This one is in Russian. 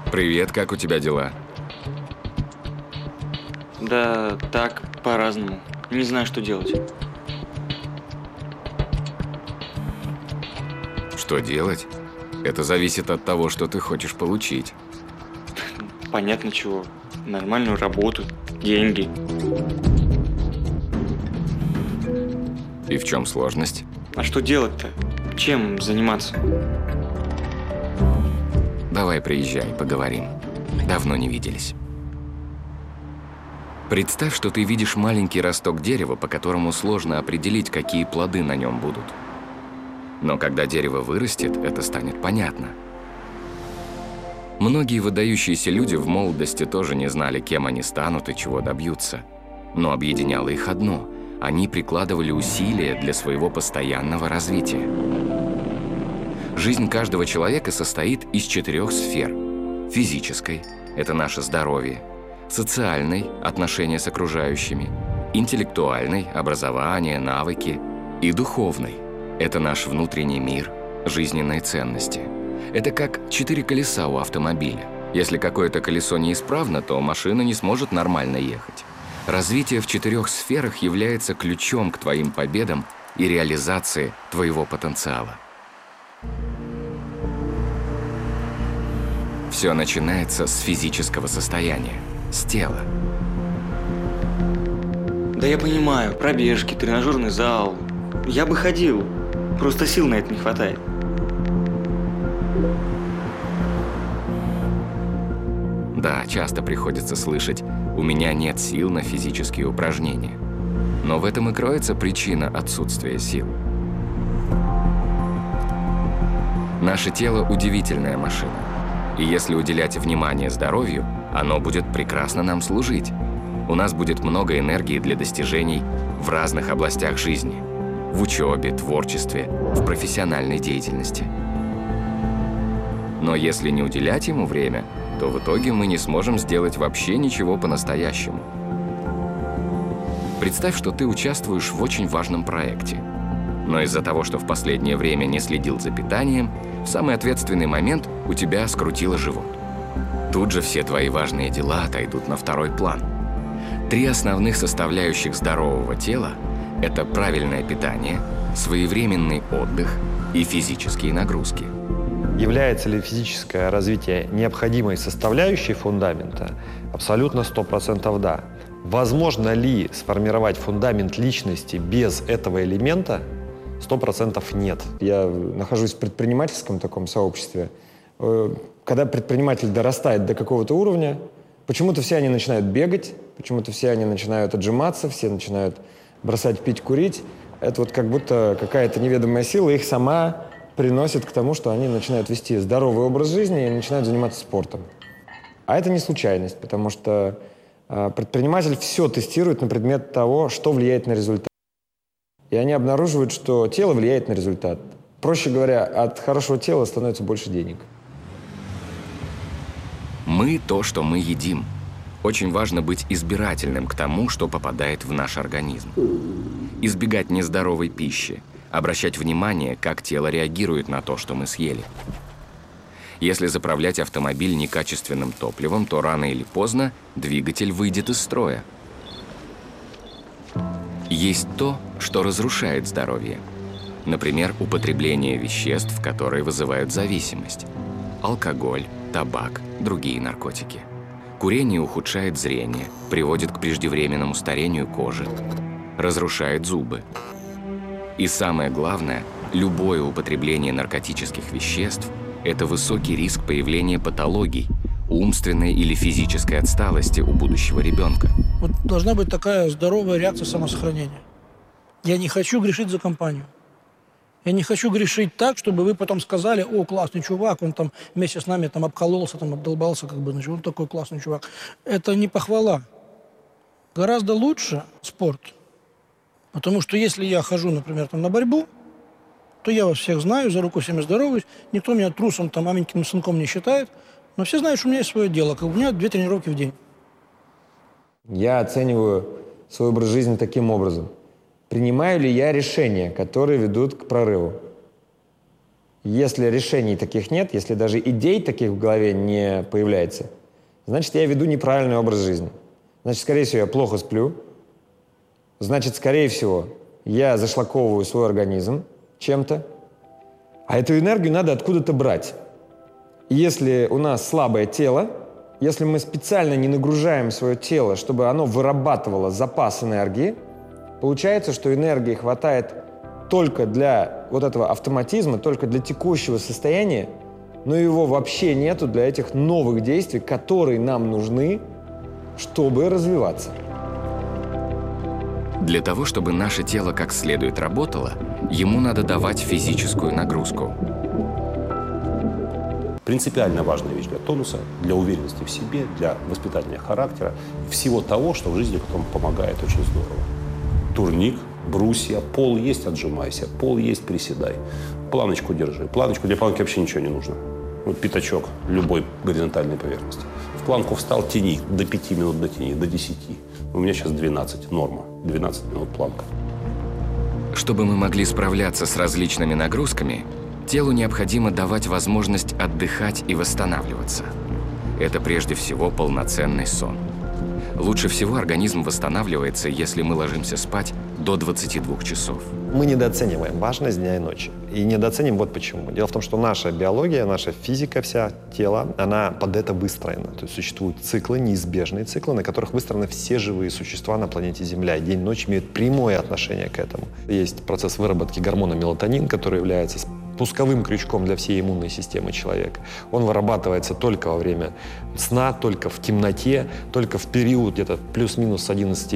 Привет, как у тебя дела? Да так, по-разному. Не знаю, что делать. Что делать? Это зависит от того, что ты хочешь получить. Понятно чего. Нормальную работу, деньги. И в чем сложность? А что делать-то? Чем заниматься? Давай приезжай, поговорим. Давно не виделись. Представь, что ты видишь маленький росток дерева, по которому сложно определить, какие плоды на нем будут. Но когда дерево вырастет, это станет понятно. Многие выдающиеся люди в молодости тоже не знали, кем они станут и чего добьются. Но объединяло их одно – они прикладывали усилия для своего постоянного развития. Жизнь каждого человека состоит из 4 сфер. Физической – это наше здоровье, социальной – отношения с окружающими, интеллектуальной – образование, навыки, и духовной – это наш внутренний мир, жизненные ценности. Это как 4 колеса у автомобиля. Если какое-то колесо неисправно, то машина не сможет нормально ехать. Развитие в 4 сферах является ключом к твоим победам и реализации твоего потенциала. Все начинается с физического состояния, с тела. Да я понимаю, пробежки, тренажерный зал. Я бы ходил, просто сил на это не хватает. Да, часто приходится слышать: «У меня нет сил на физические упражнения». Но в этом и кроется причина отсутствия сил. Наше тело – удивительная машина. И если уделять внимание здоровью, оно будет прекрасно нам служить. У нас будет много энергии для достижений в разных областях жизни. В учебе, творчестве, в профессиональной деятельности. Но если не уделять ему время, то в итоге мы не сможем сделать вообще ничего по-настоящему. Представь, что ты участвуешь в очень важном проекте. Но из-за того, что в последнее время не следил за питанием, в самый ответственный момент у тебя скрутило живот. Тут же все твои важные дела отойдут на второй план. 3 основных составляющих здорового тела – это правильное питание, своевременный отдых и физические нагрузки. Является ли физическое развитие необходимой составляющей фундамента? Абсолютно 100% да. Возможно ли сформировать фундамент личности без этого элемента? 100% нет. Я нахожусь в предпринимательском таком сообществе. Когда предприниматель дорастает до какого-то уровня, почему-то все они начинают бегать, почему-то все они начинают отжиматься, все начинают бросать пить, курить. Это вот как будто какая-то неведомая сила их сама приносит к тому, что они начинают вести здоровый образ жизни и начинают заниматься спортом. А это не случайность, потому что предприниматель все тестирует на предмет того, что влияет на результат. И они обнаруживают, что тело влияет на результат. Проще говоря, от хорошего тела становится больше денег. Мы – то, что мы едим. Очень важно быть избирательным к тому, что попадает в наш организм. Избегать нездоровой пищи, обращать внимание, как тело реагирует на то, что мы съели. Если заправлять автомобиль некачественным топливом, то рано или поздно двигатель выйдет из строя. Есть то, что разрушает здоровье. Например, употребление веществ, которые вызывают зависимость. Алкоголь, табак, другие наркотики. Курение ухудшает зрение, приводит к преждевременному старению кожи, разрушает зубы. И самое главное, любое употребление наркотических веществ – это высокий риск появления патологий, умственной или физической отсталости у будущего ребенка. Вот должна быть такая здоровая реакция самосохранения. Я не хочу грешить за компанию. Я не хочу грешить так, чтобы вы потом сказали: о, классный чувак, он там вместе с нами там обкололся, там обдолбался, как бы, значит, он такой классный чувак. Это не похвала. Гораздо лучше спорт. Потому что если я хожу, например, там, на борьбу, то я вас всех знаю, за руку всеми здороваюсь, никто меня трусом, там, маменькиным сынком не считает, но все знают, что у меня есть свое дело, как у меня 2 тренировки в день. Я оцениваю свой образ жизни таким образом. Принимаю ли я решения, которые ведут к прорыву? Если решений таких нет, если даже идей таких в голове не появляется, значит, я веду неправильный образ жизни. Значит, скорее всего, я плохо сплю. Значит, скорее всего, я зашлаковываю свой организм чем-то. А эту энергию надо откуда-то брать. И если у нас слабое тело, если мы специально не нагружаем свое тело, чтобы оно вырабатывало запас энергии, получается, что энергии хватает только для вот этого автоматизма, только для текущего состояния, но его вообще нету для этих новых действий, которые нам нужны, чтобы развиваться. Для того, чтобы наше тело как следует работало, ему надо давать физическую нагрузку. Принципиально важная вещь для тонуса, для уверенности в себе, для воспитания характера, всего того, что в жизни потом помогает очень здорово. Турник, брусья, пол есть, отжимайся, пол есть, приседай. Планочку держи. Планочку, для планки вообще ничего не нужно. Вот пятачок любой горизонтальной поверхности. В планку встал, тяни, до 5 минут дотяни, до 10. У меня сейчас 12, норма. 12 минут планка. Чтобы мы могли справляться с различными нагрузками, телу необходимо давать возможность отдыхать и восстанавливаться. Это прежде всего полноценный сон. Лучше всего организм восстанавливается, если мы ложимся спать до 22 часов. Мы недооцениваем важность дня и ночи. И недооценим вот почему. Дело в том, что наша биология, наша физика, вся тело, она под это выстроена. То есть существуют циклы, неизбежные циклы, на которых выстроены все живые существа на планете Земля. И день и ночь имеют прямое отношение к этому. Есть процесс выработки гормона мелатонин, который является пусковым крючком для всей иммунной системы человека. Он вырабатывается только во время сна, только в темноте, только в период где-то плюс-минус с 11